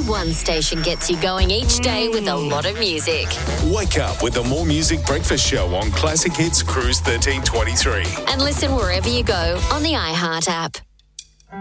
One station gets you going each day with a lot of music. Wake up with the More Music Breakfast Show on Classic Hits Cruise 1323. And listen wherever you go on the iHeart app.